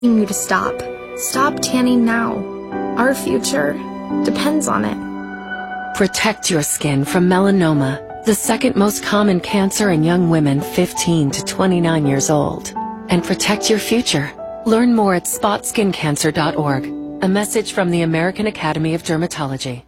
You to stop. Stop tanning now. Our future depends on it. Protect your skin from melanoma, the second most common cancer in young women 15 to 29 years old. And protect your future. Learn more at spotskincancer.org. A message from the American Academy of Dermatology.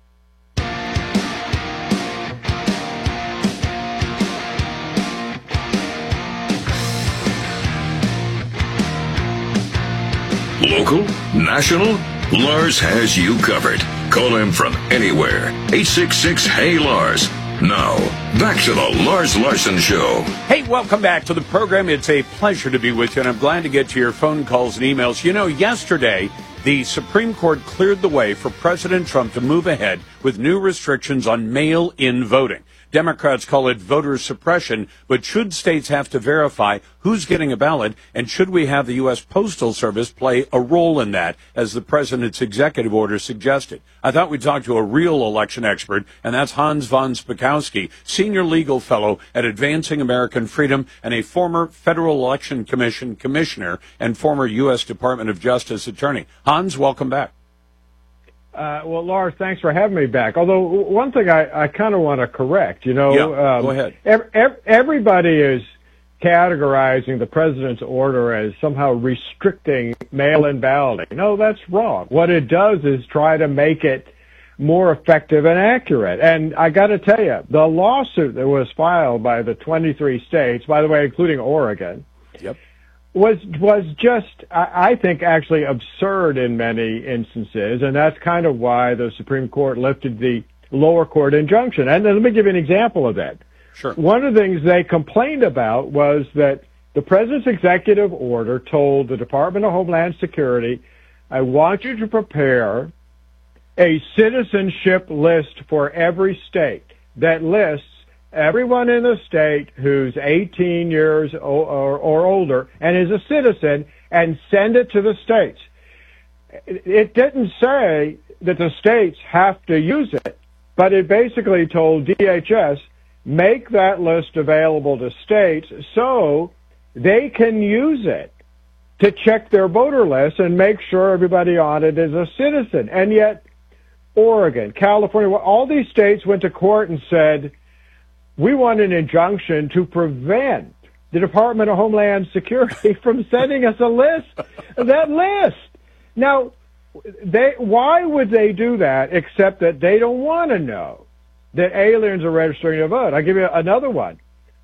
Local, national, Lars has you covered. Call him from anywhere. 866-HEY-LARS. Now, back to the Lars Larson Show. Hey, welcome back to the program. It's a pleasure to be with you, and I'm glad to get to your phone calls and emails. You know, yesterday, the Supreme Court cleared the way for President Trump to move ahead with new restrictions on mail-in voting. Democrats call it voter suppression, but should states have to verify who's getting a ballot, and should we have the U.S. Postal Service play a role in that, as the president's executive order suggested? I thought we'd talk to a real election expert, and that's Hans von Spakovsky, senior legal fellow at Advancing American Freedom and a former Federal Election Commission commissioner and former U.S. Department of Justice attorney. Hans, welcome back. Well, Lars, thanks for having me back. Although one thing I kind of want to correct, go ahead. Everybody is categorizing the president's order as somehow restricting mail-in balloting. No, that's wrong. What it does is try to make it more effective and accurate. And I got to tell you, the lawsuit that was filed by the 23 states, by the way, including Oregon, yep, was just, I think, actually absurd in many instances, and that's kind of why the Supreme Court lifted the lower court injunction. And let me give you an example of that. Sure. One of the things they complained about was that the president's executive order told the Department of Homeland Security, I want you to prepare a citizenship list for every state that lists everyone in the state who's 18 years or older and is a citizen, and send it to the states. It didn't say that the states have to use it, but it basically told DHS, make that list available to states so they can use it to check their voter list and make sure everybody on it is a citizen. And yet, Oregon, California, all these states went to court and said, we want an injunction to prevent the Department of Homeland Security from sending us a list, that list. Now, why would they do that except that they don't want to know that aliens are registering to vote? I'll give you another one.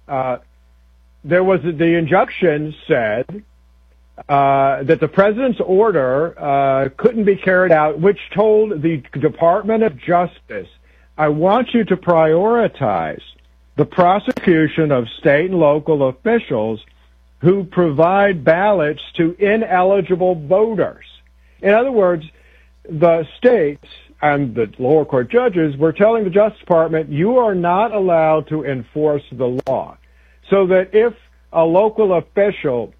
There was the injunction said that the president's order couldn't be carried out, which told the Department of Justice, I want you to prioritize the prosecution of state and local officials who provide ballots to ineligible voters. In other words, the states and the lower court judges were telling the Justice Department, you are not allowed to enforce the law. So that if a local official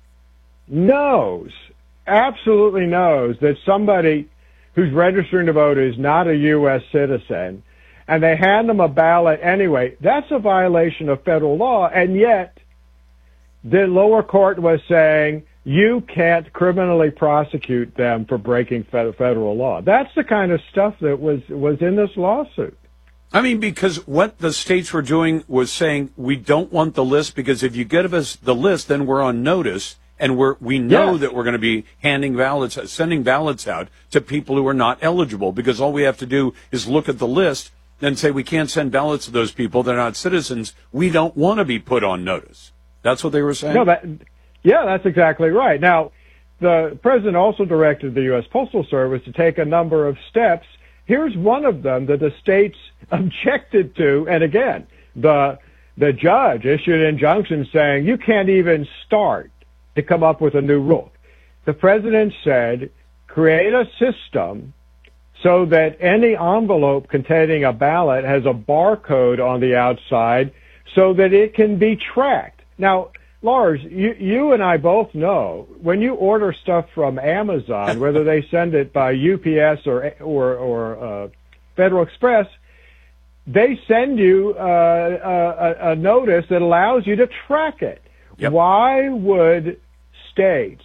absolutely knows that somebody who's registering to vote is not a U.S. citizen, and they hand them a ballot anyway, that's a violation of federal law, and yet the lower court was saying you can't criminally prosecute them for breaking federal law. That's the kind of stuff that was in this lawsuit. I mean, because what the states were doing was saying, we don't want the list, because if you give us the list, then we're on notice, and we know that we're going to be sending ballots out to people who are not eligible, because all we have to do is look at the list and say we can't send ballots to those people. They're not citizens. We don't want to be put on notice. That's what they were saying? No, that's exactly right. Now, the president also directed the U.S. Postal Service to take a number of steps. Here's one of them that the states objected to, and again, the judge issued an injunction saying you can't even start to come up with a new rule. The president said, create a system so that any envelope containing a ballot has a barcode on the outside so that it can be tracked. Now, Lars, you and I both know when you order stuff from Amazon, whether they send it by UPS or Federal Express, they send you a notice that allows you to track it. Yep. Why would states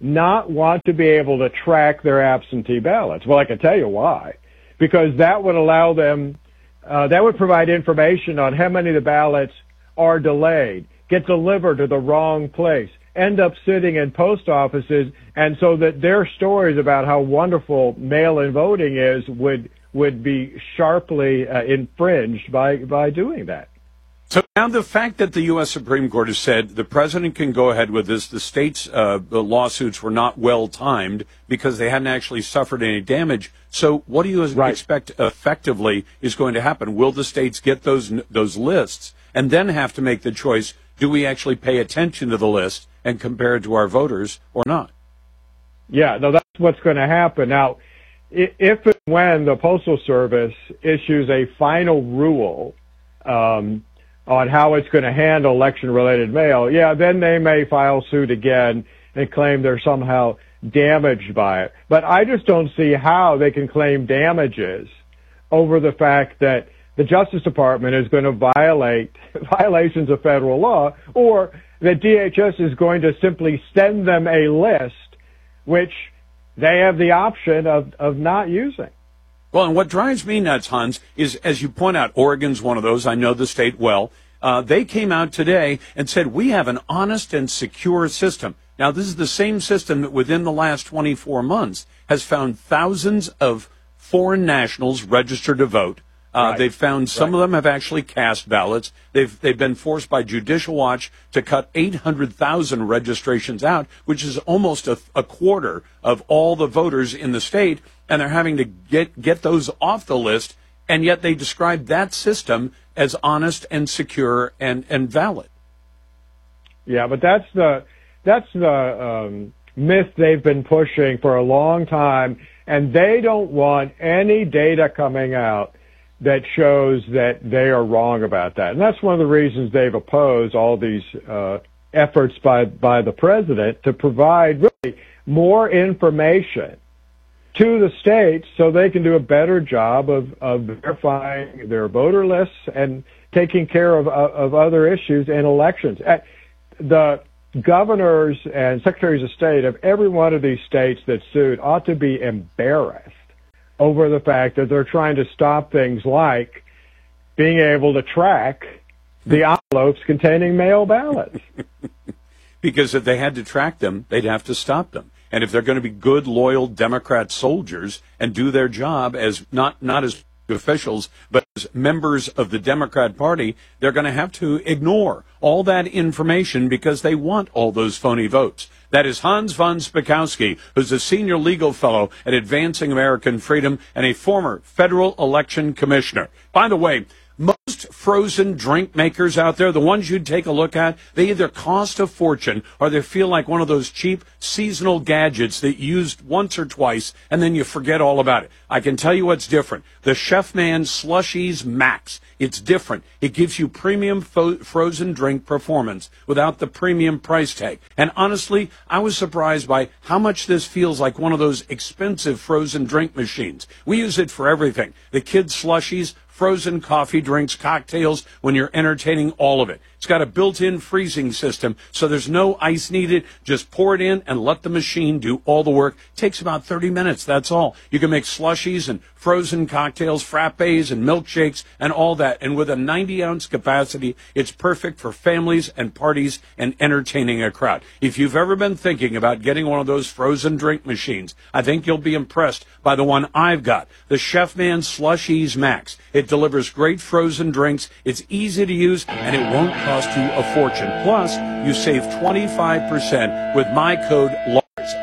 not want to be able to track their absentee ballots. Well, I can tell you why. Because that would allow them, that would provide information on how many of the ballots are delayed, get delivered to the wrong place, end up sitting in post offices, and so that their stories about how wonderful mail-in voting is would be sharply infringed by doing that. So now the fact that the U.S. Supreme Court has said the president can go ahead with this, the states' the lawsuits were not well timed because they hadn't actually suffered any damage. So what do you expect effectively is going to happen? Will the states get those lists and then have to make the choice, do we actually pay attention to the list and compare it to our voters or not? Yeah, no, that's what's going to happen. Now, if and when the Postal Service issues a final rule on how it's going to handle election-related mail, then they may file suit again and claim they're somehow damaged by it. But I just don't see how they can claim damages over the fact that the Justice Department is going to violate violations of federal law, or that DHS is going to simply send them a list which they have the option of not using. Well, and what drives me nuts, Hans, is, as you point out, Oregon's one of those. I know the state well. They came out today and said, we have an honest and secure system. Now, this is the same system that within the last 24 months has found thousands of foreign nationals registered to vote. They've found some of them have actually cast ballots. They've been forced by Judicial Watch to cut 800,000 registrations out, which is almost a quarter of all the voters in the state, and they're having to get those off the list, and yet they describe that system as honest and secure and valid. Yeah, but that's the myth they've been pushing for a long time, and they don't want any data coming out that shows that they are wrong about that. And that's one of the reasons they've opposed all these efforts by the president to provide really more information to the states so they can do a better job of verifying their voter lists and taking care of other issues in elections. The governors and secretaries of state of every one of these states that sued ought to be embarrassed over the fact that they're trying to stop things like being able to track the envelopes containing mail ballots. Because if they had to track them, they'd have to stop them. And if they're going to be good, loyal Democrat soldiers and do their job as not as officials, but as members of the Democrat Party, they're going to have to ignore all that information because they want all those phony votes. That is Hans von Spakovsky, who's a senior legal fellow at Advancing American Freedom and a former federal election commissioner. By the way, most frozen drink makers out there, the ones you'd take a look at, they either cost a fortune or they feel like one of those cheap seasonal gadgets that you used once or twice and then you forget all about it. I can tell you what's different. The Chef Man Slushies Max. It's different. It gives you premium frozen drink performance without the premium price tag. And honestly, I was surprised by how much this feels like one of those expensive frozen drink machines. We use it for everything. The kids' slushies, frozen coffee, drinks, cocktails, when you're entertaining, all of it. It's got a built-in freezing system, so there's no ice needed. Just pour it in and let the machine do all the work. It takes about 30 minutes, that's all. You can make slushies and frozen cocktails, frappes and milkshakes and all that. And with a 90-ounce capacity, it's perfect for families and parties and entertaining a crowd. If you've ever been thinking about getting one of those frozen drink machines, I think you'll be impressed by the one I've got, the Chef Man Slushies Max. It delivers great frozen drinks. It's easy to use, and it won't cost you a fortune. Plus, you save 25% with my code LARS,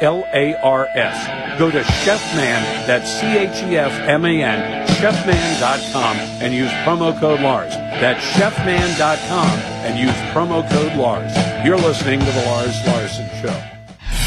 L-A-R-S. Go to Chefman, that's C-H-E-F-M-A-N, chefman.com, and use promo code LARS. That's chefman.com and use promo code LARS. You're listening to The Lars Larson Show.